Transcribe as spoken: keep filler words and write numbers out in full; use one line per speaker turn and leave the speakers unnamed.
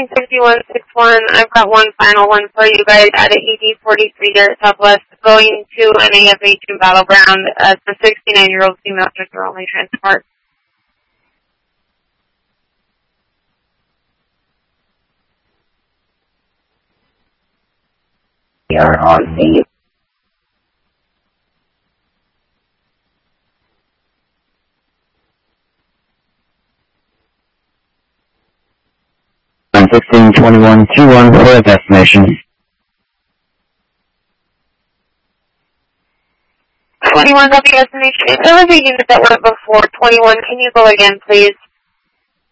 sixteen sixty-one sixty-one, I've got one final one for you guys at a E D forty-three there at Southwest, going to an A F H in Battleground as the sixty-nine-year-old female trigger only transport.
We are on the sixteen twenty-one twenty-one for a destination.
twenty-one got the destination. If there was a unit that went before twenty-one, can you go again, please?